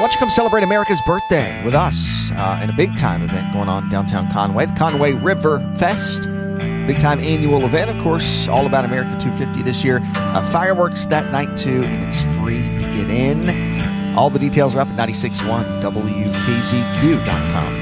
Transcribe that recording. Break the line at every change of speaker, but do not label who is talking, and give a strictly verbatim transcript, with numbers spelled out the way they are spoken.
why don't you come celebrate America's birthday with us uh, in a big-time event going on downtown Conway, the Conway River Fest. Big-time annual event, of course, all about America two fifty this year. Uh, fireworks that night, too, and it's free to get in. All the details are up at nine six one W K Z Q dot com.